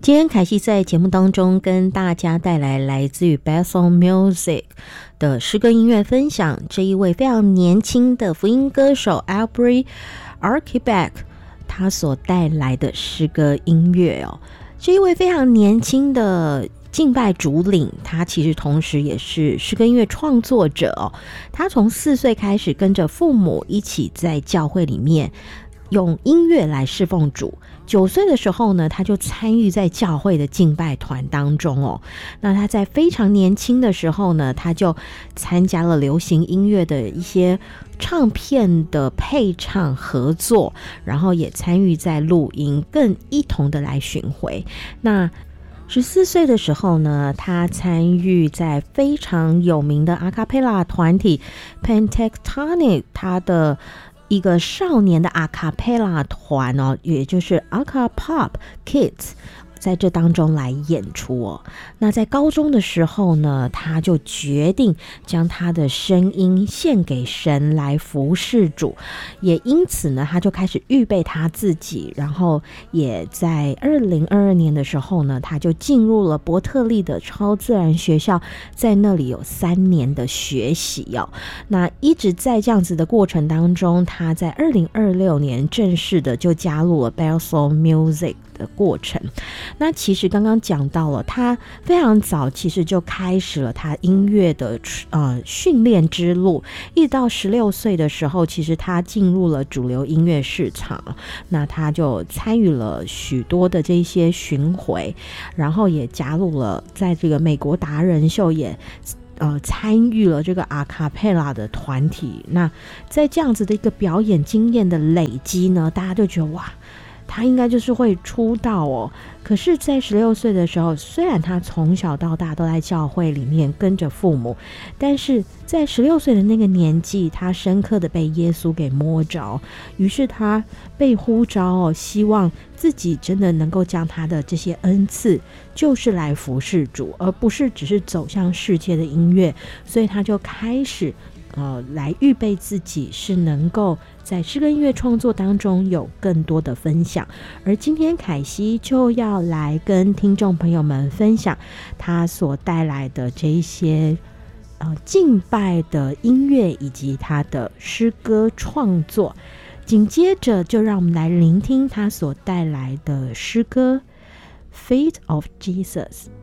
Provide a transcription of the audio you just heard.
今天凯西在节目当中跟大家带来来自于 Bethel Music 的诗歌音乐分享，这一位非常年轻的福音歌手 Aubrey Archibald 他所带来的诗歌音乐哦。这一位非常年轻的敬拜主领，他其实同时也是诗歌音乐创作者哦。他从4岁开始跟着父母一起在教会里面用音乐来侍奉主。9岁的时候呢，他就参与在教会的敬拜团当中哦。那他在非常年轻的时候呢，他就参加了流行音乐的一些唱片的配唱合作，然后也参与在录音，更一同的来巡回。那14岁的时候呢，他参与在非常有名的阿卡贝拉团体 Pentatonix 他的一个少年的阿卡贝拉团哦，也就是 Aca Pop Kids， 在这当中来演出哦。那在高中的时候呢，他就决定将他的声音献给神来服侍主，也因此呢，他就开始预备他自己，然后也在2022年的时候呢，他就进入了伯特利的超自然学校，在那里有3年的学习哦。那一直在这样子的过程当中，他在2026年正式的就加入了 Bethel Music 的过程。那其实刚刚讲到了，他非常早其实就开始了他音乐的训练之路，一直到16岁的时候，其实他进入了主流音乐市场，那他就参与了许多的这些巡回，然后也加入了在这个美国达人秀也参与了这个阿卡贝拉的团体。那在这样子的一个表演经验的累积呢，大家就觉得哇，他应该就是会出道哦。可是在16岁的时候，虽然他从小到大都在教会里面跟着父母，但是在16岁的那个年纪，他深刻的被耶稣给摸着，于是他被呼召哦，希望自己真的能够将他的这些恩赐就是来服侍主，而不是只是走向世界的音乐。所以他就开始来预备自己是能够在诗歌音乐创作当中有更多的分享。而今天凯西就要来跟听众朋友们分享他所带来的这一些敬拜的音乐以及他的诗歌创作。紧接着就让我们来聆听他所带来的诗歌 Feet of Jesus。